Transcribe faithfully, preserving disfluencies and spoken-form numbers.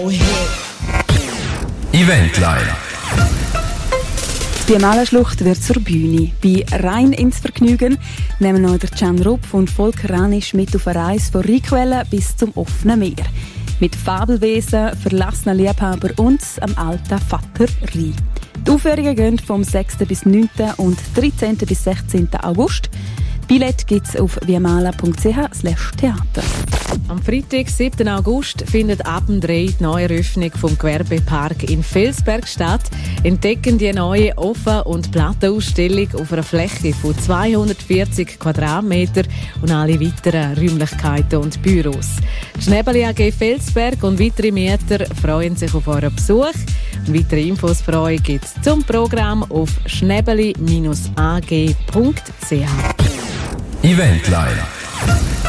Eventline. Die Biennale-Schlucht wird zur Bühne. Bei «Rein ins Vergnügen» nehmen euch der Can Rupf und Volker Ranisch mit auf eine Reise von Rheinquellen bis zum offenen Meer. Mit Fabelwesen, verlassenen Liebhaber und am alten Vater Rhein. Die Aufführungen gehen vom sechsten bis neunten und dreizehnten bis sechzehnten August. Billett gibt es auf viamala punkt c h slash theater. Am Freitag, siebten August, findet ab dem drei die Neueröffnung vom Gewerbepark in Felsberg statt. Entdecken die neue Offen- und Plattenausstellung auf einer Fläche von zweihundertvierzig Quadratmeter und alle weiteren Räumlichkeiten und Büros. Die Schnäbeli A G Felsberg und weitere Mieter freuen sich auf euren Besuch. Und weitere Infos für euch gibt es zum Programm auf schnäbeli Bindestrich a g punkt c h. Eventline.